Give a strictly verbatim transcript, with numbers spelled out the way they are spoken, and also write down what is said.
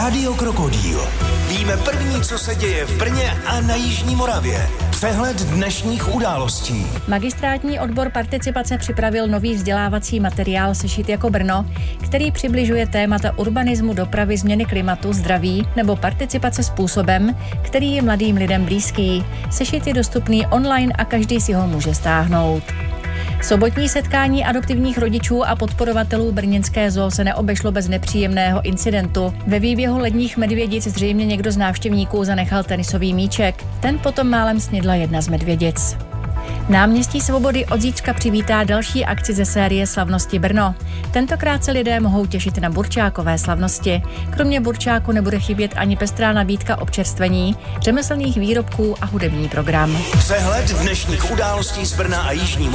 Rádio Krokodýl. Víme první, co se děje v Brně a na Jižní Moravě. Přehled dnešních událostí. Magistrátní odbor participace připravil nový vzdělávací materiál Sešit jako Brno, který přibližuje témata urbanismu, dopravy, změny klimatu, zdraví nebo participace způsobem, který je mladým lidem blízký. Sešit je dostupný online a každý si ho může stáhnout. Sobotní setkání adoptivních rodičů a podporovatelů brněnské zoo se neobešlo bez nepříjemného incidentu. Ve výběhu ledních medvědic zřejmě někdo z návštěvníků zanechal tenisový míček. Ten potom málem snědla jedna z medvědic. Náměstí Svobody od zítřka přivítá další akci ze série Slavnosti Brno. Tentokrát se lidé mohou těšit na burčákové slavnosti. Kromě burčáku nebude chybět ani pestrá nabídka občerstvení, řemeslných výrobků a hudební program. Přehled dnešních událostí z Brna a Jižní